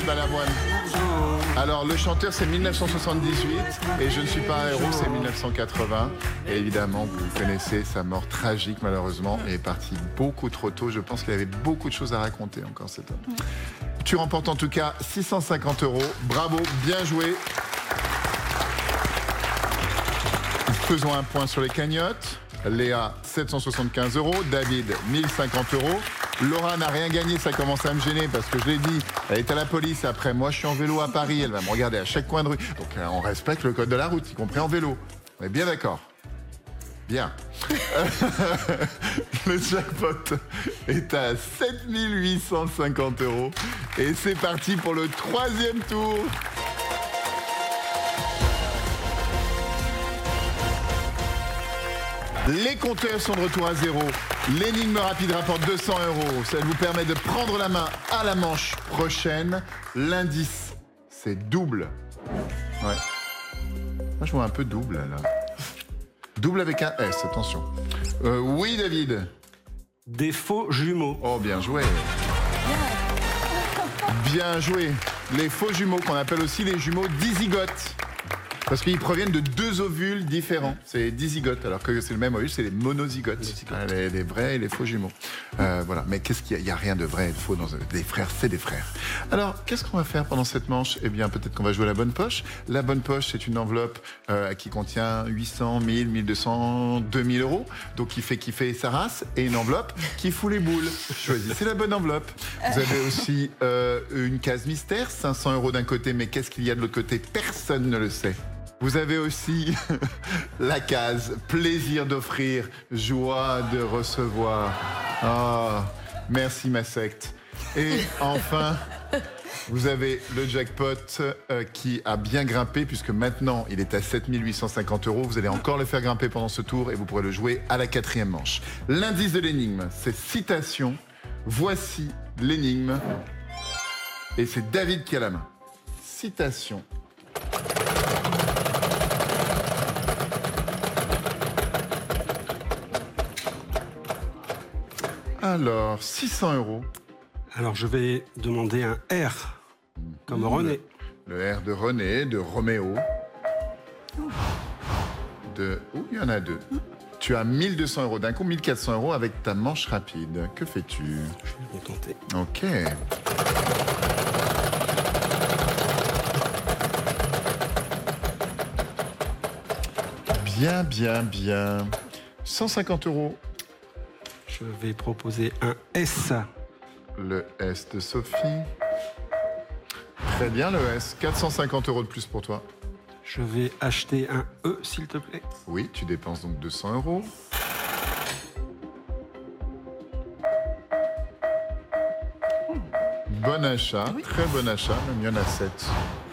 Balavoine. Alors, le chanteur, c'est 1978, et Je ne suis pas un héros, c'est 1980. Et évidemment, vous connaissez sa mort tragique, malheureusement. Il est parti beaucoup trop tôt. Je pense qu'il avait beaucoup de choses à raconter encore, cet homme. Tu remportes en tout cas 650 €. Bravo, bien joué. Faisons un point sur les cagnottes. Léa, 775 €. David, 1050 €. Laura n'a rien gagné, ça commence à me gêner parce que je l'ai dit, elle est à la police après. Moi, je suis en vélo à Paris, elle va me regarder à chaque coin de rue. Donc, on respecte le code de la route, y compris en vélo. On est bien d'accord? Bien. Le jackpot est à 7850 €. Et c'est parti pour le 3e tour. Les compteurs sont de retour à zéro. L'énigme rapide rapporte 200 €. Ça vous permet de prendre la main à la manche prochaine. L'indice, c'est double. Ouais. Moi, je vois un peu double, là. Double avec un S, attention. Oui, David. Des faux jumeaux. Oh, bien joué. Bien joué. Les faux jumeaux, qu'on appelle aussi les jumeaux dizygotes. Parce qu'ils proviennent de 2 ovules différents. C'est dizygotes, alors que c'est le même ovule, c'est les monozygotes. Les vrais et les faux jumeaux. Voilà. Mais qu'est-ce qu'il y a? Il n'y a rien de vrai et de faux dans des frères, c'est des frères. Alors, qu'est-ce qu'on va faire pendant cette manche? Eh bien, peut-être qu'on va jouer à la bonne poche. La bonne poche, c'est une enveloppe qui contient 800, 1000, 1200, 2000 €. Donc, qui fait kiffer sa race. Et une enveloppe qui fout les boules. Choisissez la bonne enveloppe. Vous avez aussi une case mystère, 500 € d'un côté, mais qu'est-ce qu'il y a de l'autre côté? Personne ne le sait. Vous avez aussi la case plaisir d'offrir, joie de recevoir. Ah, merci ma secte. Et enfin, vous avez le jackpot qui a bien grimpé puisque maintenant il est à 7850 €. Vous allez encore le faire grimper pendant ce tour et vous pourrez le jouer à la 4e manche. L'indice de l'énigme, c'est citation. Voici l'énigme. Et c'est David qui a la main. Citation. Alors, 600 €. Alors, je vais demander un R, comme René. Le R de René, de Roméo. Il y en a 2. Tu as 1200 € d'un coup, 1400 € avec ta manche rapide. Que fais-tu? Je vais tenter. Ok. Bien, bien, bien. 150 €. Je vais proposer un S. Le S de Sophie. Très bien, le S. 450 € de plus pour toi. Je vais acheter un E, s'il te plaît. Oui, tu dépenses donc 200 €. Bon achat, très bon achat, même il y en a 7.